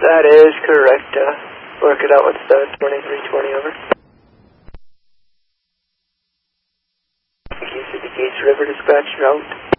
That is correct. Work it out with 2320, over. Gates River dispatch route.